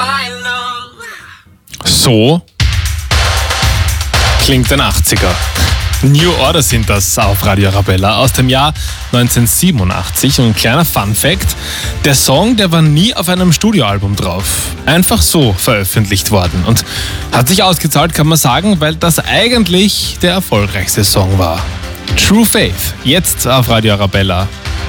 So klingt ein 80er. New Order sind das auf Radio Arabella aus dem Jahr 1987. Und ein kleiner Fun-Fact: Der Song, der war nie auf einem Studioalbum drauf. Einfach so veröffentlicht worden. Und hat sich ausgezahlt, kann man sagen, weil das eigentlich der erfolgreichste Song war. True Faith, jetzt auf Radio Arabella.